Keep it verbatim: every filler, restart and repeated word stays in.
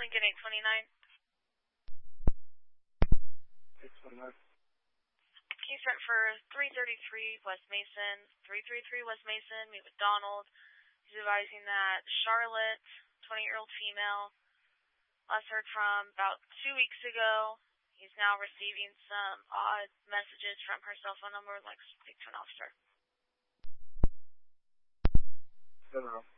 Lincoln eight twenty-nine. eight twenty-nine. Case rep for three thirty-three West Mason. three thirty-three West Mason, meet with Donald. He's advising that Charlotte, twenty-year-old female, last heard from about two weeks ago. He's now receiving some odd messages from her cell phone number, like speak to an officer. General.